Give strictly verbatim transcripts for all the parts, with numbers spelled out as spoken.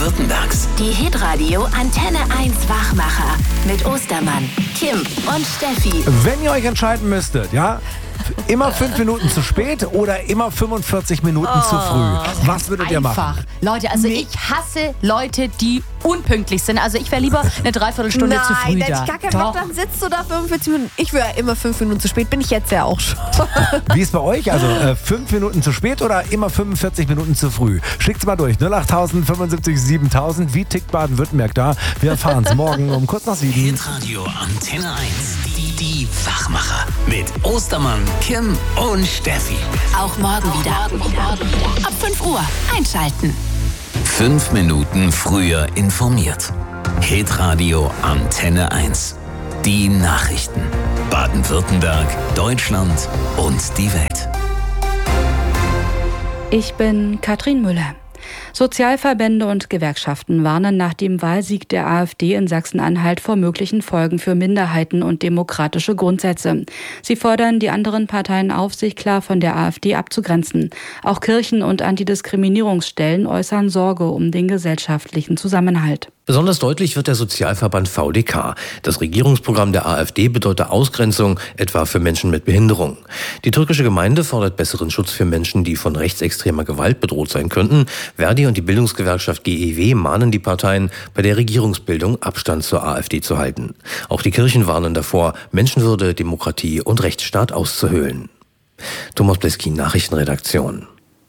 Baden-Württembergs. Die Hitradio Antenne eins Wachmacher mit Ostermann, Kim und Steffi. Wenn ihr euch entscheiden müsstet, ja, immer fünf Minuten zu spät oder immer fünfundvierzig Minuten oh, zu früh, was würdet ihr machen? Einfach. Leute, also nee. ich hasse Leute, die unpünktlich sind. Also ich wäre lieber eine Dreiviertelstunde Nein, zu früh da. Nein, ich gar keinen Bock, dann sitzt du da fünfundvierzig Minuten. Ich wäre immer fünf Minuten zu spät, bin ich jetzt ja auch schon. Wie ist bei euch? Also äh, fünf Minuten zu spät oder immer fünfundvierzig Minuten zu früh? Schickt's mal durch. null acht tausend fünfundsiebzig siebentausend. Wie tickt Baden-Württemberg da? Wir erfahren es morgen um kurz nach sieben. Hitradio Antenne eins. Die, die Wachmacher. Mit Ostermann, Kim und Steffi. Auch morgen wieder. Ab fünf Uhr einschalten. Fünf Minuten früher informiert. Hitradio Antenne eins. Die Nachrichten. Baden-Württemberg, Deutschland und die Welt. Ich bin Katrin Müller. Sozialverbände und Gewerkschaften warnen nach dem Wahlsieg der AfD in Sachsen-Anhalt vor möglichen Folgen für Minderheiten und demokratische Grundsätze. Sie fordern die anderen Parteien auf, sich klar von der AfD abzugrenzen. Auch Kirchen und Antidiskriminierungsstellen äußern Sorge um den gesellschaftlichen Zusammenhalt. Besonders deutlich wird der Sozialverband V D K. Das Regierungsprogramm der AfD bedeutet Ausgrenzung, etwa für Menschen mit Behinderung. Die türkische Gemeinde fordert besseren Schutz für Menschen, die von rechtsextremer Gewalt bedroht sein könnten. Verdi und die Bildungsgewerkschaft G E W mahnen die Parteien, bei der Regierungsbildung Abstand zur AfD zu halten. Auch die Kirchen warnen davor, Menschenwürde, Demokratie und Rechtsstaat auszuhöhlen. Thomas Bleski, Nachrichtenredaktion.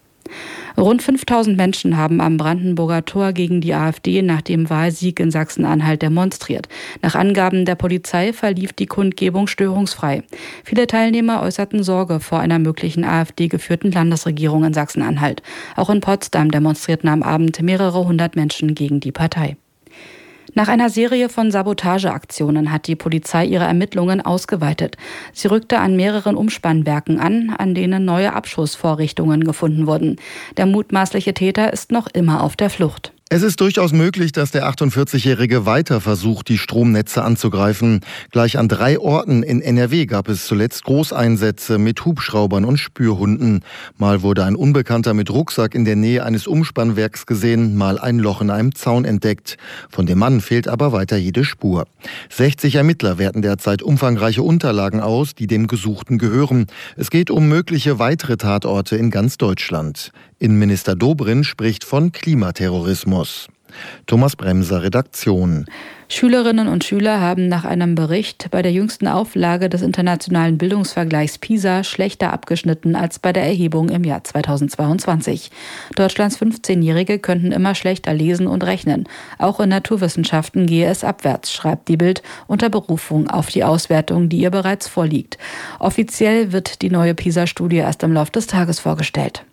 Rund fünftausend Menschen haben am Brandenburger Tor gegen die AfD nach dem Wahlsieg in Sachsen-Anhalt demonstriert. Nach Angaben der Polizei verlief die Kundgebung störungsfrei. Viele Teilnehmer äußerten Sorge vor einer möglichen AfD-geführten Landesregierung in Sachsen-Anhalt. Auch in Potsdam demonstrierten am Abend mehrere hundert Menschen gegen die Partei. Nach einer Serie von Sabotageaktionen hat die Polizei ihre Ermittlungen ausgeweitet. Sie rückte an mehreren Umspannwerken an, an denen neue Abschussvorrichtungen gefunden wurden. Der mutmaßliche Täter ist noch immer auf der Flucht. Es ist durchaus möglich, dass der achtundvierzigjährige weiter versucht, die Stromnetze anzugreifen. Gleich an drei Orten in N R W gab es zuletzt Großeinsätze mit Hubschraubern und Spürhunden. Mal wurde ein Unbekannter mit Rucksack in der Nähe eines Umspannwerks gesehen, mal ein Loch in einem Zaun entdeckt. Von dem Mann fehlt aber weiter jede Spur. sechzig Ermittler werten derzeit umfangreiche Unterlagen aus, die dem Gesuchten gehören. Es geht um mögliche weitere Tatorte in ganz Deutschland. Innenminister Dobrindt spricht von Klimaterrorismus. Thomas Bremser, Redaktion. Schülerinnen und Schüler haben nach einem Bericht bei der jüngsten Auflage des internationalen Bildungsvergleichs PISA schlechter abgeschnitten als bei der Erhebung im Jahr zweitausendzweiundzwanzig. Deutschlands fünfzehnjährige könnten immer schlechter lesen und rechnen. Auch in Naturwissenschaften gehe es abwärts, schreibt die Bild unter Berufung auf die Auswertung, die ihr bereits vorliegt. Offiziell wird die neue PISA-Studie erst im Laufe des Tages vorgestellt.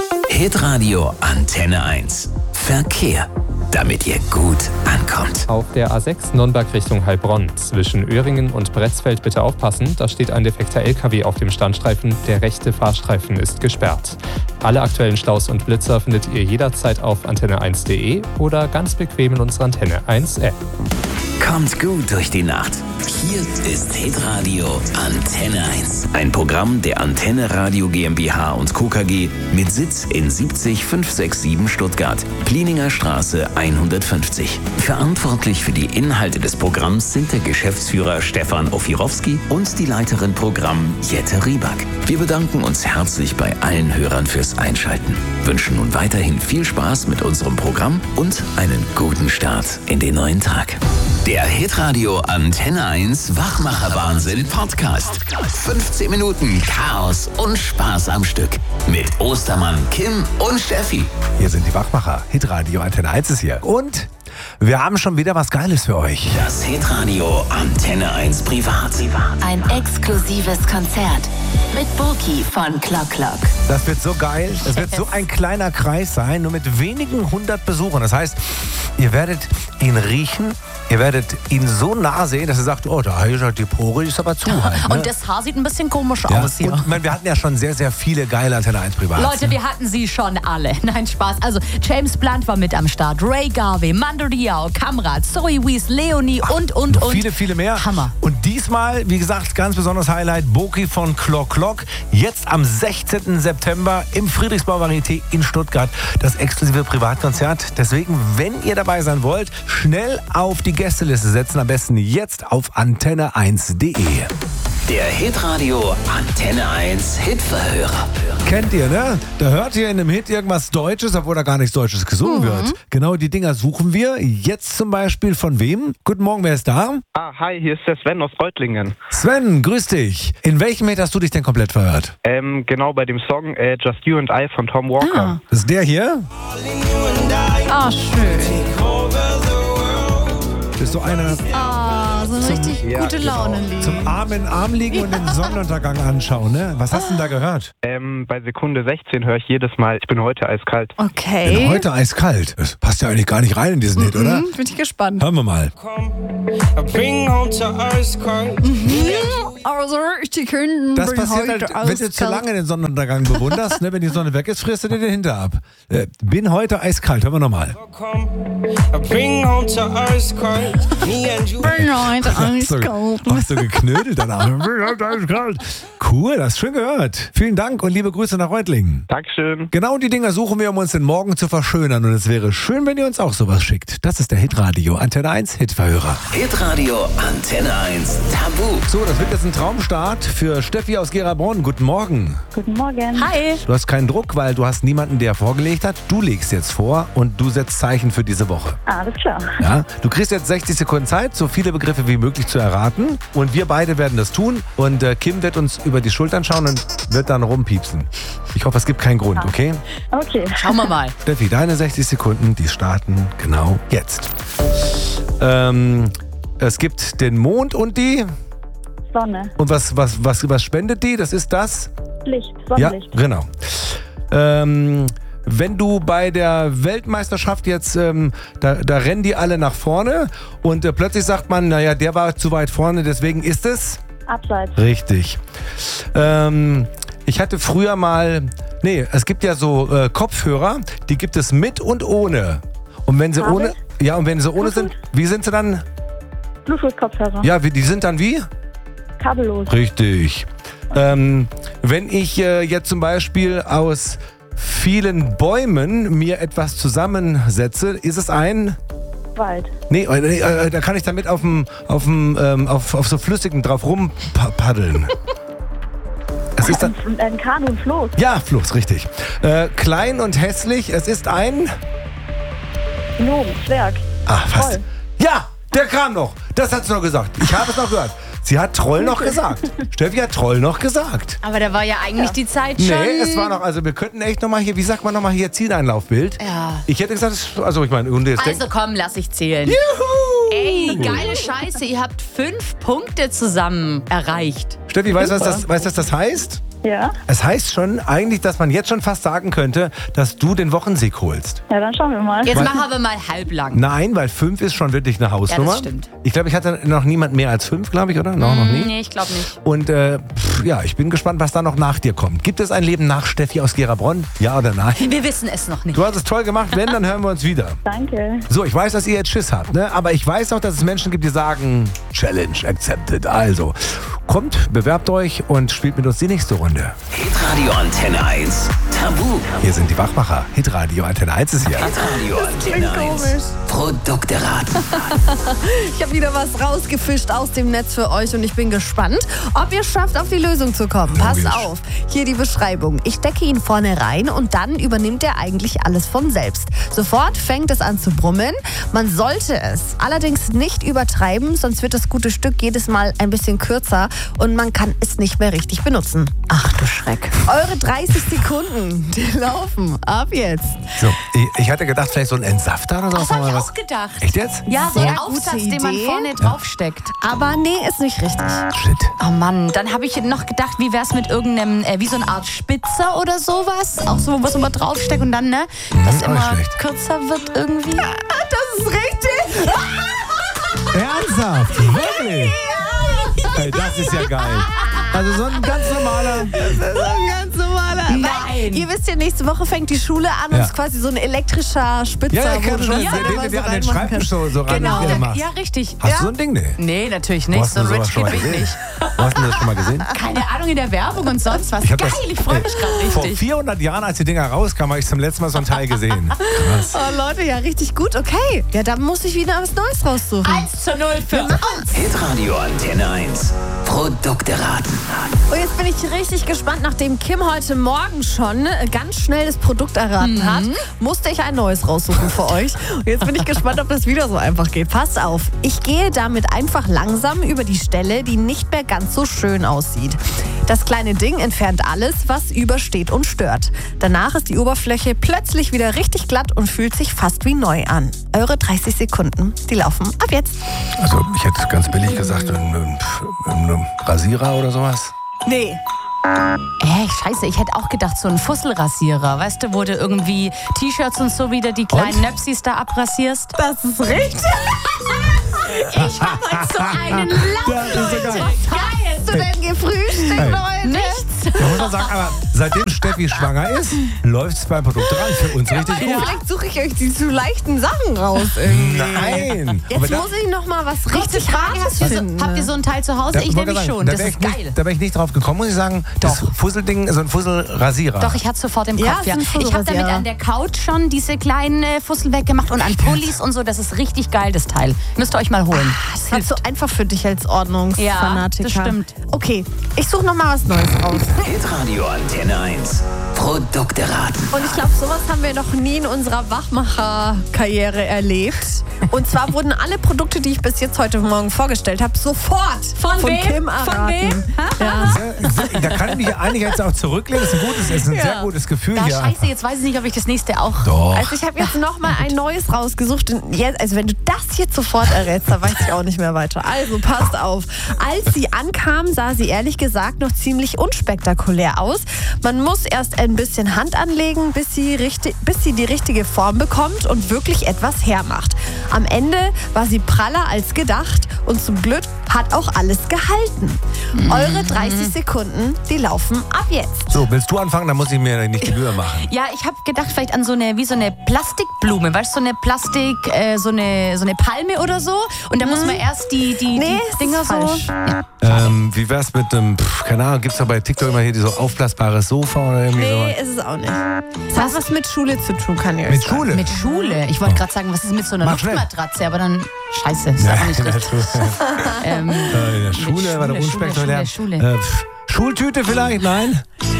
Hitradio Antenne eins. Verkehr, damit ihr gut ankommt. Auf der A sechs Nürnberg Richtung Heilbronn zwischen Öhringen und Bretzfeld bitte aufpassen. Da steht ein defekter L K W auf dem Standstreifen. Der rechte Fahrstreifen ist gesperrt. Alle aktuellen Staus und Blitzer findet ihr jederzeit auf antenne eins punkt de oder ganz bequem in unserer Antenne eins App. Kommt gut durch die Nacht. Hier ist Hitradio Antenne eins. Ein Programm der Antenne Radio GmbH und Co. K G mit Sitz in siebzig fünfhundertsiebenundsechzig Stuttgart, Plieninger Straße hundertfünfzig. Verantwortlich für die Inhalte des Programms sind der Geschäftsführer Stefan Ofirowski und die Leiterin Programm Jette Rieback. Wir bedanken uns herzlich bei allen Hörern fürs Einschalten, wünschen nun weiterhin viel Spaß mit unserem Programm und einen guten Start in den neuen Tag. Der Hitradio Antenne eins Wachmacher-Wahnsinn Podcast. fünfzehn Minuten Chaos und Spaß am Stück. Mit Ostermann, Kim und Steffi. Hier sind die Wachmacher. Hitradio Antenne eins ist hier. Und wir haben schon wieder was Geiles für euch. Das Hitradio Antenne eins Privat. Ein exklusives Konzert mit Burki von Clock Clock. Das wird so geil. Es wird so ein kleiner Kreis sein, nur mit wenigen hundert Besuchern. Das heißt, ihr werdet ihn riechen. Ihr werdet ihn so nah sehen, dass ihr sagt, oh, da ist die Pore, ist aber zu halt, ne? Und das Haar sieht ein bisschen komisch ja. aus hier. Und, man, wir hatten ja schon sehr, sehr viele geile Antenne eins Privats. Leute, wir hatten sie schon alle. Nein, Spaß. Also James Blunt war mit am Start, Ray Garvey, Mando Diao, Kamrat, Zoe Wees, Leonie und, und, Noch und. viele, viele mehr. Hammer. Und diesmal, wie gesagt, ganz besonderes Highlight, Boki von Clock Clock. Jetzt am sechzehnten September im Friedrichsbau Varieté in Stuttgart. Das exklusive Privatkonzert. Deswegen, wenn ihr dabei sein wollt, schnell auf die Gästeliste setzen. Am besten jetzt auf antenne eins punkt de. Der Hitradio Antenne eins Hitverhörer. Kennt ihr, ne? Da hört ihr in einem Hit irgendwas Deutsches, obwohl da gar nichts Deutsches gesungen Mhm. wird. Genau die Dinger suchen wir. Jetzt zum Beispiel von wem? Guten Morgen, wer ist da? Ah, hi, hier ist der Sven aus Reutlingen. Sven, grüß dich. In welchem Hit hast du dich denn komplett verhört? Ähm, genau bei dem Song äh, Just You and I von Tom Walker. Ah. Das ist der hier? Ah, schön. Das ist so einer Ah, so ein richtig ja, gute genau. Laune-Lied. zum Arm in Arm liegen und den Sonnenuntergang anschauen, ne? Was hast du denn da gehört? Ähm, bei Sekunde sechzehn höre ich jedes Mal, ich bin heute eiskalt. Okay. Bin heute eiskalt. Das passt ja eigentlich gar nicht rein in diesen Hit, oder? Mhm, bin ich gespannt. Hören wir mal. Also richtig hinten. Das bin passiert heute halt, wenn du zu eiskalt. lange den Sonnenuntergang bewunderst, ne? Wenn die Sonne weg ist, frierst du dir den Hinter ab. Äh, bin heute eiskalt. Hören wir nochmal. Bin heute Hast du, eiskalt. hast du geknödelt danach? Bin heute eiskalt. Cool, das hast du schön gehört. Vielen Dank und liebe Grüße nach Reutlingen. Dankeschön. Genau die Dinger suchen wir, um uns den Morgen zu verschönern. Und es wäre schön, wenn ihr uns auch sowas schickt. Das ist der Hitradio Antenne eins Hitverhörer. Hitradio Antenne eins Tabu. So, das wird jetzt ein Traumstart für Steffi aus Gera-Bronn. Guten Morgen. Guten Morgen. Hi. Du hast keinen Druck, weil du hast niemanden, der vorgelegt hat. Du legst jetzt vor und du setzt Zeichen für diese Woche. Alles klar. Ja? Du kriegst jetzt sechzig Sekunden Zeit, so viele Begriffe wie möglich zu erraten. Und wir beide werden das tun. Und äh, Kim wird uns über die Schultern schauen und wird dann rumpiepsen. Ich hoffe, es gibt keinen Grund, okay? Okay. Schauen wir mal. Steffi, deine sechzig Sekunden, die starten genau jetzt. Ähm, es gibt den Mond und die... Sonne. Und was, was, was, was spendet die? Das ist das? Licht. Ja, Sonnenlicht. genau. Ähm, wenn du bei der Weltmeisterschaft jetzt, ähm, da, da rennen die alle nach vorne und äh, plötzlich sagt man, naja, der war zu weit vorne, deswegen ist es? Abseits. Richtig. Ähm, ich hatte früher mal, nee, es gibt ja so äh, Kopfhörer, die gibt es mit und ohne. Und wenn sie Kabel? ohne, ja, und wenn sie ohne sind, wie sind sie dann? Bluetooth-Kopfhörer. Ja, wie, die sind dann wie? Kabellos. Richtig. Ähm, wenn ich äh, jetzt zum Beispiel aus vielen Bäumen mir etwas zusammensetze, ist es ein... Wald. Nee, äh, äh, da kann ich damit auf, dem, auf, dem, ähm, auf, auf so Flüssigen drauf rumpaddeln. Es ist dann, Ein, ein Kanu und Floß. ja, Fluss, richtig. Äh, klein und hässlich, es ist ein... Gnom. Zwerg. Ah, fast. Troll. Ja, der kam noch. Das hat sie noch gesagt. Ich habe es noch gehört. Sie hat Troll noch gesagt. Steffi hat Troll noch gesagt. Aber da war ja eigentlich die Zeit schon. Nee, es war noch, also wir könnten echt nochmal hier, wie sagt man nochmal hier, Zieleinlaufbild. Ja. Ich hätte gesagt, es- also ich meine, und jetzt Also denk, komm, lass ich zählen. Juhu! Ey, geile Scheiße, ihr habt fünf Punkte zusammen erreicht. Steffi, weißt du, was das, weißt, was das heißt? Ja. Es heißt schon eigentlich, dass man jetzt schon fast sagen könnte, dass du den Wochensieg holst. Ja, dann schauen wir mal. Jetzt Weil- machen wir mal halblang. Nein, weil fünf ist schon wirklich eine Hausnummer. Ja, das stimmt. Ich glaube, ich hatte noch niemand mehr als fünf, glaube ich, oder? No, noch nie. Nee, ich glaube nicht. Und äh, pff, ja, ich bin gespannt, was da noch nach dir kommt. Gibt es ein Leben nach Steffi aus Gera-Bronn? Ja oder nein? Wir wissen es noch nicht. Du hast es toll gemacht. Wenn, dann hören wir uns wieder. Danke. So, ich weiß, dass ihr jetzt Schiss habt, ne? Aber ich weiß auch, dass es Menschen gibt, die sagen, Challenge accepted. Also, kommt, bewerbt euch und spielt mit uns die nächste Runde. Hitradio Antenne eins Tabu. Hier sind die Wachmacher. Hitradio Antenne eins ist hier. Hitradio Antenne eins Produkterat. Ich habe wieder was rausgefischt aus dem Netz für euch und ich bin gespannt, ob ihr schafft, auf die Lösung zu kommen. Logisch. Passt auf, hier die Beschreibung. Ich stecke ihn vorne rein und dann übernimmt er eigentlich alles von selbst. Sofort fängt es an zu brummen. Man sollte es allerdings nicht übertreiben, sonst wird das gute Stück jedes Mal ein bisschen kürzer und man kann es nicht mehr richtig benutzen. Ach du Schreck. Eure dreißig Sekunden, die laufen ab jetzt. So, ich, ich hatte gedacht, vielleicht so ein Entsafter oder so. Das habe ich auch gedacht. Echt jetzt? Ja, so Sehr ein gute Aufsatz, den man Idee. vorne draufsteckt. Aber nee, ist nicht richtig. Shit. Oh Mann, dann habe ich noch gedacht, wie wär's mit irgendeinem, äh, wie so eine Art Spitzer oder sowas? Auch so, was man draufsteckt und dann, ne? Das auch nicht immer schlecht. kürzer wird irgendwie. Das ist richtig. Ernsthaft? Wirklich? Ey, das ist ja geil. Also so ein ganz normaler... Das ist ein ganz normaler. Weil, ihr wisst ja, nächste Woche fängt die Schule an und Ja. es ist quasi so ein elektrischer Spitzer. Ja, ja, wo kann du schon. das Ja, dann den, immer den, so der an den reinmachen Schreibtisch kannst. so, so Genau, ran ja, macht. ja, richtig. Hast ja. du so ein Ding? Nee. Nee, natürlich Wo nicht. hast So du sowas rich schon mal Kid bin ich gesehen? nicht. Wo hast du das schon mal gesehen? Keine Ahnung, in der Werbung und sonst was. Ich hab Geil, das- ich freue mich gerade Vor richtig. vierhundert Jahren, als die Dinger rauskamen, habe ich zum letzten Mal so ein Teil gesehen. Krass. Oh Leute, ja richtig gut. Okay, ja, dann muss ich wieder was Neues raussuchen. eins zu null für uns. Hitradio Antenne eins. Produkte raten. Und jetzt bin ich richtig gespannt, nachdem Kim heute Morgen schon ganz schnell das Produkt erraten hat, musste ich ein neues raussuchen für euch. Und jetzt bin ich gespannt, ob das wieder so einfach geht. Passt auf, ich gehe damit einfach langsam über die Stelle, die nicht mehr ganz so schön aussieht. Das kleine Ding entfernt alles, was übersteht und stört. Danach ist die Oberfläche plötzlich wieder richtig glatt und fühlt sich fast wie neu an. Eure dreißig Sekunden, die laufen ab jetzt. Also, ich hätte ganz billig gesagt, ein, ein, ein Rasierer oder sowas. Nee. Ey, scheiße, ich hätte auch gedacht, so ein Fusselrasierer. Weißt du, wo du irgendwie T-Shirts und so wieder die kleinen Und? Nöpsis da abrasierst? Das ist richtig. Ich hab heute so einen Lauf, Ja, das ist so Leute. geil. Geil. Hast du denn gefrühstückt, Hey. Leute? Nichts. Da muss man sagen, aber seitdem Steffi schwanger ist, läuft es beim Produkt ran. Für uns richtig Ja, gut. vielleicht suche ich euch die zu leichten Sachen raus. Irgendwie. Nein. Aber Jetzt da- muss ich noch mal was Kurze richtig Frage, Hartes habt ihr, so, finden. habt ihr so ein Teil zu Hause? Da- Ich wollte nämlich sagen, schon, da das wär ist ich nicht, geil. Da wäre ich nicht drauf gekommen, muss ich sagen. Das Doch. Fusselding, so ein Fusselrasierer. Doch, ich hatte sofort im Ja, Kopf. ist Ja, ein ich habe Fusselrasierer. damit an der Couch schon diese kleinen äh, Fussel weggemacht und an Pullis und so. Das ist richtig geil, das Teil. Müsst ihr euch mal holen. Das ist halt so einfach für dich als Ordnungsfanatiker. Ja, das stimmt. Okay, ich suche noch mal was Neues raus. Hitradio Antenne eins. Produkte raten. Und ich glaube, sowas haben wir noch nie in unserer Wachmacher-Karriere erlebt. Und zwar wurden alle Produkte, die ich bis jetzt heute Morgen vorgestellt habe, sofort von, wem? Kim Von erraten. wem? Ja. Sehr- Da kann ich mich eigentlich jetzt auch zurücklehnen. Das ist ein, gutes, das ist ein sehr gutes Gefühl Da hier. scheiße, jetzt weiß ich nicht, ob ich das nächste auch... Doch. Also ich habe jetzt noch mal ein neues rausgesucht. Und jetzt, also wenn du das jetzt sofort errätst, dann weiß ich auch nicht mehr weiter. Also passt auf. Als sie ankam, sah sie ehrlich gesagt noch ziemlich unspektakulär aus. Man muss erst ein bisschen Hand anlegen, bis sie, richtig, bis sie die richtige Form bekommt und wirklich etwas hermacht. Am Ende war sie praller als gedacht und zum Glück hat auch alles gehalten. Eure dreißig Sekunden, die laufen ab jetzt. So, willst du anfangen? Dann muss ich mir nicht die Mühe machen. Ja, ich habe gedacht vielleicht an so eine, wie so eine Plastikblume, weißt du, so eine Plastik, äh, so eine, so eine Palme oder so. Und da muss man erst die, die, Nee, die es Dinger ist so... falsch. Ja. Ähm, wie wär's mit einem, pff, keine Ahnung, gibt's da bei TikTok immer hier so aufblasbares Sofa oder irgendwie Nee, so? ist es auch nicht. Es hat was mit Schule zu tun, kann ich euch Mit sagen. Schule? Mit Schule. Ich wollte gerade sagen, was ist mit so einer Mach schnell. Luftmatratze, aber dann scheiße, ist aber nicht in der richtig. Schule, Ähm, äh, in der Schule Schule, war der Schule, unspektakulär. Schule, Schule. Äh, pff, Schultüte vielleicht? Nein?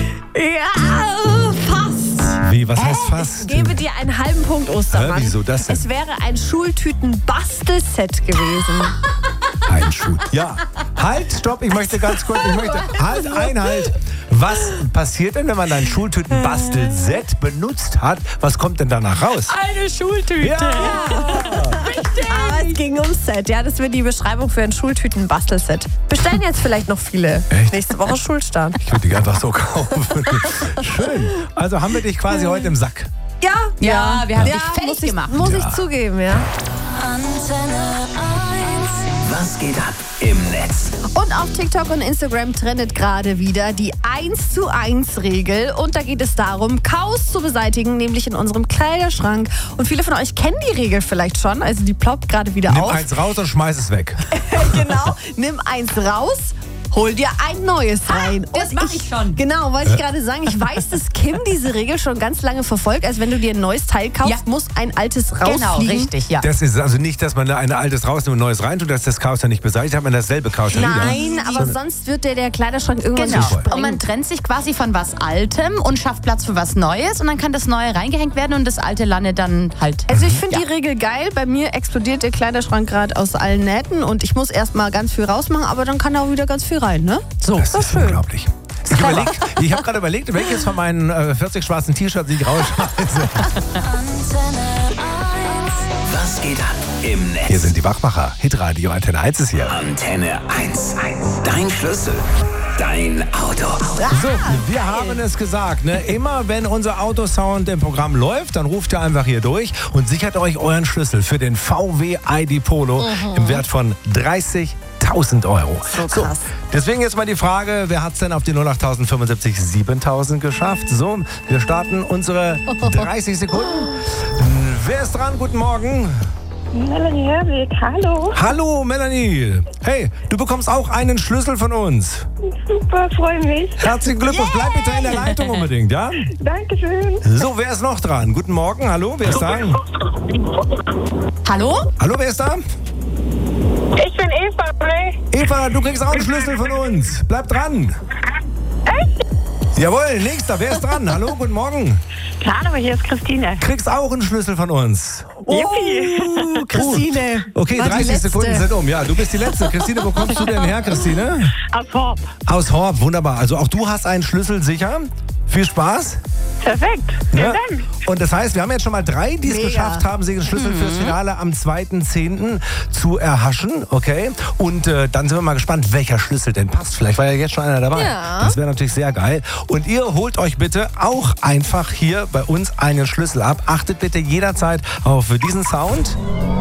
Ja, fast. Wie, was heißt Ich fast? gebe dir einen halben Punkt, Ostermann. Hä, wieso das denn? Es wäre ein Schultüten-Bastelset gewesen. Ein Schuh. Ja. Halt, stopp, ich möchte ganz kurz, ich möchte, halt, Einhalt. Was passiert denn, wenn man ein Schultüten-Bastelset benutzt hat? Was kommt denn danach raus? Eine Schultüte. Ja! Aber es ging ums Set. Ja, das wäre die Beschreibung für ein Schultüten-Bastelset. Bestellen jetzt vielleicht noch viele. Echt? Nächste Woche Schulstart. Ich würde die einfach so kaufen. Schön. Also haben wir dich quasi heute im Sack. Ja, Ja, wir haben ja, dich fertig muss ich, gemacht. Muss Ja. ich zugeben, ja. Was geht ab im Netz? Und auf TikTok und Instagram trendet gerade wieder die eins zu eins Regel. Und da geht es darum, Chaos zu beseitigen, nämlich in unserem Kleiderschrank. Und viele von euch kennen die Regel vielleicht schon. Also die ploppt gerade wieder Nimm auf. eins raus und schmeiß es weg. Genau, nimm eins raus. Hol dir ein neues rein. das Und mach ich schon. Genau, wollte ich gerade sagen. Ich weiß, dass Kim diese Regel schon ganz lange verfolgt. Also wenn du dir ein neues Teil kaufst, Ja. muss ein altes rausfliegen. Genau, richtig, ja. Das ist also nicht, dass man da ein altes rausnimmt und ein neues reintut, dass das Chaos dann nicht beseitigt hat, man dasselbe Chaos dann wieder. Nein, aber Sondern- sonst wird dir der Kleiderschrank irgendwann Genau. so sprengen. Und man trennt sich quasi von was Altem und schafft Platz für was Neues und dann kann das Neue reingehängt werden und das Alte landet dann halt. Also ich finde Ja. die Regel geil. Bei mir explodiert der Kleiderschrank gerade aus allen Nähten und ich muss erstmal ganz viel rausmachen, aber dann kann da auch wieder ganz viel rein, ne? So. Das ist unglaublich. Ich, überleg, ich habe gerade überlegt, welches von meinen äh, vierzig schwarzen T-Shirts ich rausschmeiße. Was geht ab im Netz? Hier sind die Wachmacher. Hitradio Antenne eins ist hier. Antenne eins. Dein Schlüssel. Dein Auto. So, wir haben es gesagt. Ne? Immer wenn unser Autosound im Programm läuft, dann ruft ihr einfach hier durch und sichert euch euren Schlüssel für den V W I D Polo im Wert von dreißigtausend tausend Euro. So krass. Deswegen jetzt mal die Frage, wer hat es denn auf die null acht fünfundsiebzig siebentausend geschafft? So, wir starten unsere dreißig Sekunden. Wer ist dran? Guten Morgen. Melanie Herwig, hallo. Hallo Melanie. Hey, du bekommst auch einen Schlüssel von uns. Super, freue mich. Herzlichen Glückwunsch. Yeah. Bleib bitte in der Leitung unbedingt, ja? Dankeschön. So, wer ist noch dran? Guten Morgen, hallo, wer ist da? Hallo? Hallo, wer ist da? Ich bin Eva. Hey. Eva, du kriegst auch einen Schlüssel von uns. Bleib dran. Echt? Jawohl, nächster, wer ist dran? Hallo, guten Morgen. Klar, aber hier ist Christine. Kriegst auch einen Schlüssel von uns. Oh, Christine. Okay, war die dreißig Letzte. Sekunden sind um. Ja, du bist die Letzte. Christine, wo kommst du denn her, Christine? Aus Horb. Aus Horb, wunderbar. Also auch du hast einen Schlüssel sicher. Viel Spaß. Perfekt. Vielen Ja. Dank. Und das heißt, wir haben jetzt schon mal drei, die es Mega. geschafft haben, sich den Schlüssel fürs Finale am zweiten zehnten zu erhaschen. Okay. Und äh, dann sind wir mal gespannt, welcher Schlüssel denn passt. Vielleicht war ja jetzt schon einer dabei. Ja. Das wäre natürlich sehr geil. Und ihr holt euch bitte auch einfach hier bei uns einen Schlüssel ab. Achtet bitte jederzeit auf diesen Sound.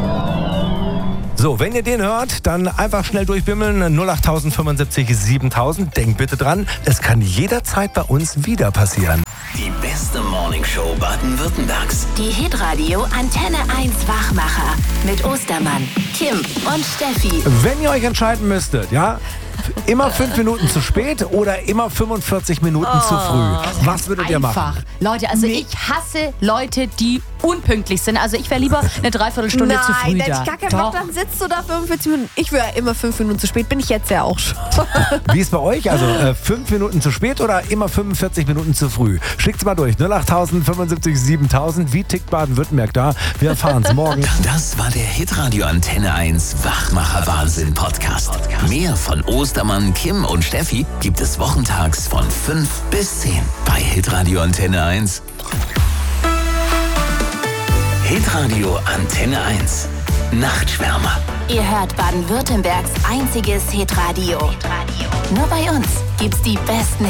So, wenn ihr den hört, dann einfach schnell durchbimmeln. null acht fünfundsiebzig siebentausend. Denkt bitte dran, es kann jederzeit bei uns wieder passieren. Die beste Morningshow Baden-Württembergs. Die Hitradio Antenne eins Wachmacher mit Ostermann, Kim und Steffi. Wenn ihr euch entscheiden müsstet, ja, immer fünf Minuten zu spät oder immer fünfundvierzig Minuten zu früh, was würdet ihr Einfach. machen? Leute, also ich hasse Leute, die unpünktlich sind. Also ich wäre lieber eine Dreiviertelstunde Nein, zu früh da hätte da. ich gar keinen Doch. Bock, dann sitzt du da fünfundvierzig Minuten. Ich wäre immer fünf Minuten zu spät, bin ich jetzt ja auch schon. Wie ist bei euch? Also äh, fünf Minuten zu spät oder immer fünfundvierzig Minuten zu früh? Schickt's mal durch. null acht fünfundsiebzig siebentausend. Wie tickt Baden-Württemberg da? Wir erfahren's morgen. Das war der Hitradio Antenne eins Wachmacher Wahnsinn Podcast. Mehr von Ostermann, Kim und Steffi gibt es wochentags von fünf bis zehn bei Hitradio Antenne eins. Hitradio Antenne eins. Nachtschwärmer. Ihr hört Baden-Württembergs einziges Hitradio. Nur bei uns gibt's die besten